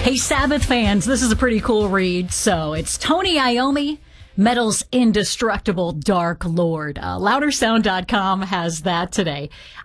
Hey, Sabbath fans, this is a pretty cool read. So it's Tony Iommi, Metal's Indestructible Dark Lord. Loudersound.com has that today.